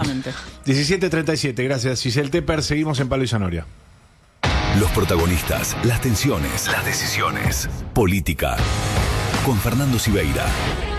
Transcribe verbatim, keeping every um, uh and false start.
Totalmente. diecisiete treinta y siete, gracias Giselle Tepper. Seguimos en Palo y Zanoria. Los protagonistas, las tensiones, las decisiones. Política. Con Fernando Siveira.